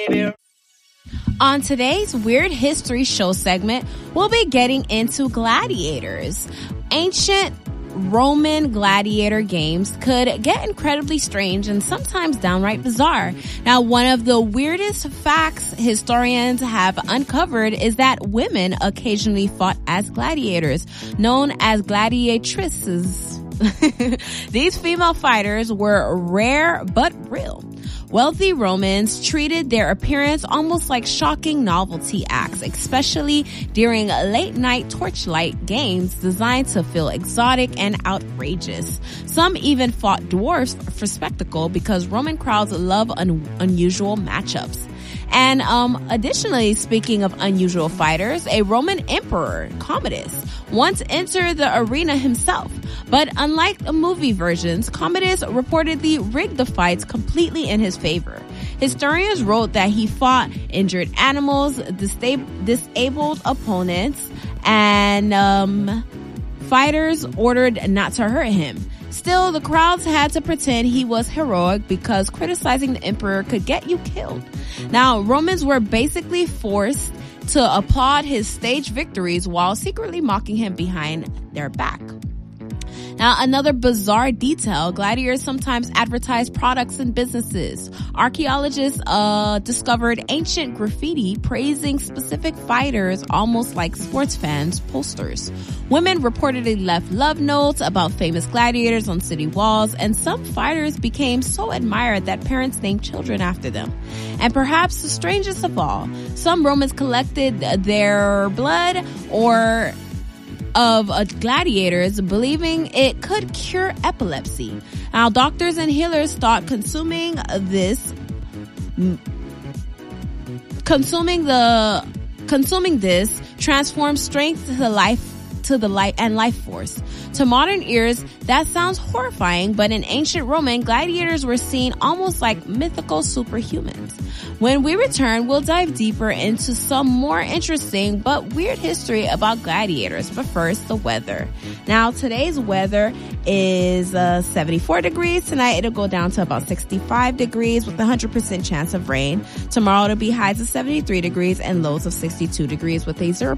baby. On today's Weird History Show segment, we'll be getting into gladiators. Ancient Roman gladiator games could get incredibly strange and sometimes downright bizarre. Now, one of the weirdest facts historians have uncovered is that women occasionally fought as gladiators, known as gladiatrices. These female fighters were rare but real. Wealthy Romans treated their appearance almost like shocking novelty acts, especially during late-night torchlight games designed to feel exotic and outrageous. Some even fought dwarfs for spectacle because Roman crowds love unusual matchups. And additionally, speaking of unusual fighters, a Roman emperor, Commodus, once entered the arena himself. But unlike the movie versions, Commodus reportedly rigged the fights completely in his favor. Historians wrote that he fought injured animals, disabled opponents, and fighters ordered not to hurt him. Still, the crowds had to pretend he was heroic because criticizing the emperor could get you killed. Now, Romans were basically forced to applaud his stage victories while secretly mocking him behind their back. Now, another bizarre detail, gladiators sometimes advertised products and businesses. Archaeologists discovered ancient graffiti praising specific fighters, almost like sports fans' posters. Women reportedly left love notes about famous gladiators on city walls, and some fighters became so admired that parents named children after them. And perhaps the strangest of all, some Romans collected their blood of gladiators, believing it could cure epilepsy. Now, doctors and healers thought consuming this transforms strength to the life force. To modern ears, that sounds horrifying, but in ancient Roman, gladiators were seen almost like mythical superhumans. When we return, we'll dive deeper into some more interesting but weird history about gladiators. But first, the weather. Now, today's weather is 74 degrees. Tonight, it'll go down to about 65 degrees with a 100% chance of rain. Tomorrow, it'll be highs of 73 degrees and lows of 62 degrees with a 0%